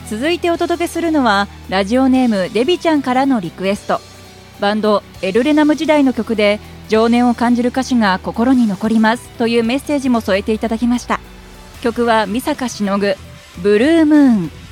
続いてお届けするのはラジオネームデビちゃんからのリクエスト。バンドエルレナム時代の曲で情念を感じる歌詞が心に残りますというメッセージも添えていただきました。曲は美坂しのぐブルームーン。